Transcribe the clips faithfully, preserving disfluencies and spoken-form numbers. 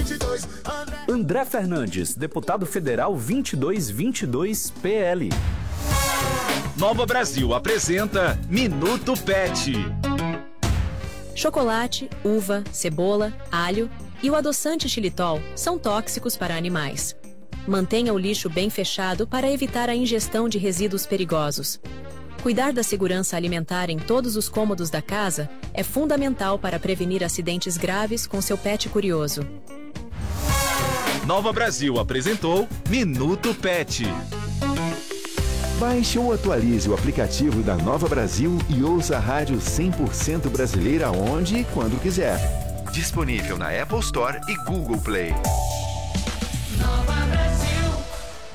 vinte e dois. André Fernandes, deputado federal vinte e dois vinte e dois P L. Nova Brasil apresenta Minuto Pet. Chocolate, uva, cebola, alho e o adoçante xilitol são tóxicos para animais. Mantenha o lixo bem fechado para evitar a ingestão de resíduos perigosos. Cuidar da segurança alimentar em todos os cômodos da casa é fundamental para prevenir acidentes graves com seu pet curioso. Nova Brasil apresentou Minuto Pet. Baixe ou atualize o aplicativo da Nova Brasil e ouça a rádio cem por cento brasileira onde e quando quiser. Disponível na Apple Store e Google Play. Nova Brasil.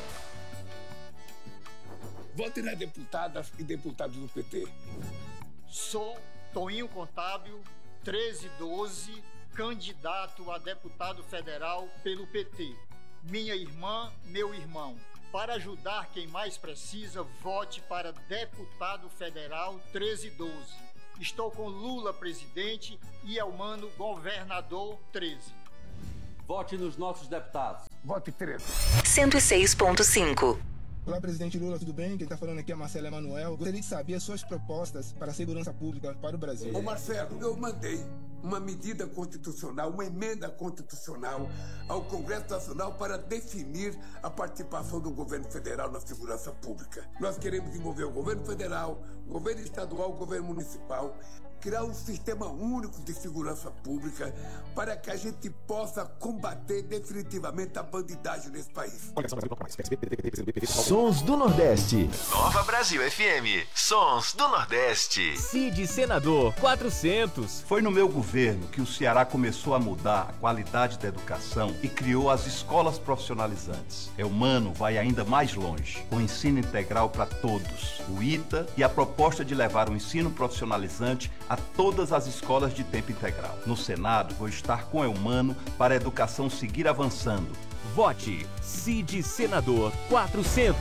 Vote nas deputadas e deputados do P T. Sou Toinho Contábil, treze doze, candidato a deputado federal pelo P T. Minha irmã, meu irmão. Para ajudar quem mais precisa, vote para deputado federal treze doze. Estou com Lula presidente e Elmano governador treze. Vote nos nossos deputados. Vote treze. cento e seis ponto cinco. Olá, presidente Lula, tudo bem? Quem está falando aqui é Marcelo Emanuel. Gostaria de saber as suas propostas para a segurança pública para o Brasil. Ô Marcelo, eu mandei uma medida constitucional, uma emenda constitucional ao Congresso Nacional para definir a participação do governo federal na segurança pública. Nós queremos envolver o governo federal, o governo estadual, o governo municipal, criar um sistema único de segurança pública para que a gente possa combater definitivamente a bandidagem nesse país. Sons do Nordeste. Nova Brasil F M. Sons do Nordeste. Cid Senador quatrocentos. Foi no meu governo que o Ceará começou a mudar a qualidade da educação e criou as escolas profissionalizantes. Eumano vai ainda mais longe, com ensino integral para todos, o I T A e a proposta de levar o ensino profissionalizante a todas as escolas de tempo integral. No Senado, vou estar com Eumano para a educação seguir avançando. Vote Cid Senador quatrocentos.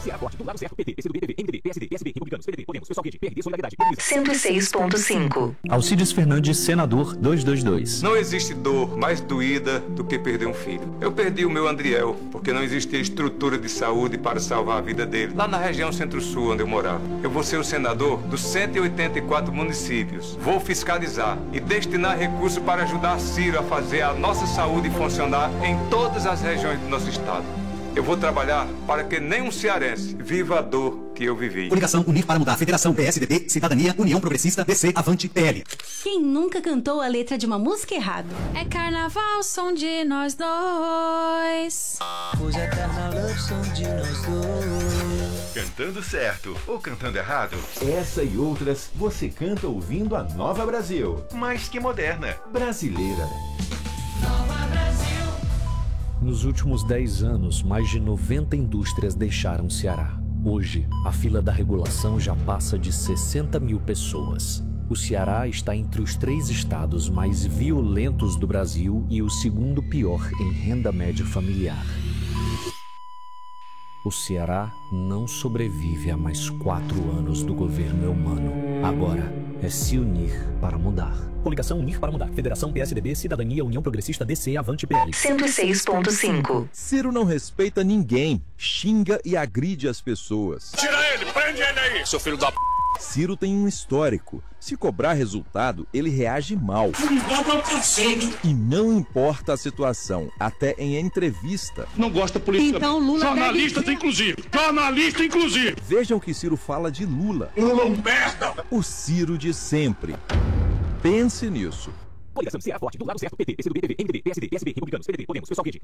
cento e seis ponto cinco. Alcides Fernandes, senador duzentos e vinte e dois. Não existe dor mais doída do que perder um filho. Eu perdi o meu Andriel, porque não existia estrutura de saúde para salvar a vida dele, lá na região Centro-Sul, onde eu morava. Eu vou ser o senador dos cento e oitenta e quatro municípios. Vou fiscalizar e destinar recursos para ajudar Ciro a fazer a nossa saúde funcionar em todas as regiões do nosso estado. Eu vou trabalhar para que nenhum cearense viva a dor que eu vivi. Coligação Unir para Mudar, Federação P S D B, Cidadania, União Progressista, D C, Avante, P L. Quem nunca cantou a letra de uma música errado? É carnaval, som de nós dois. Hoje é carnaval, som de nós dois. Cantando certo ou cantando errado? Essa e outras você canta ouvindo a Nova Brasil. Mais que moderna, brasileira. Nova Brasil. Nos últimos dez anos, mais de noventa indústrias deixaram o Ceará. Hoje, a fila da regulação já passa de sessenta mil pessoas. O Ceará está entre os três estados mais violentos do Brasil e o segundo pior em renda média familiar. O Ceará não sobrevive a mais quatro anos do governo Eumano. Agora é se unir para mudar. Coligação Unir para Mudar, Federação P S D B, Cidadania, União Progressista, D C, Avante, P L. cento e seis ponto cinco. Ciro não respeita ninguém, xinga e agride as pessoas. Tira ele, prende ele aí, seu filho da p... Ciro tem um histórico. Se cobrar resultado, ele reage mal. E não importa a situação, até em entrevista. Não gosta polícia. Então Lula Jornalistas, deve... inclusive. Jornalista, inclusive. Veja o que Ciro fala de Lula. Lula merda. O Ciro de sempre. Pense nisso. Coligação Ceará Forte, do lado certo, P T, P C do B, P V, M D B, P S D, P S B, Republicanos, P D B, Podemos, Pessoal Rede.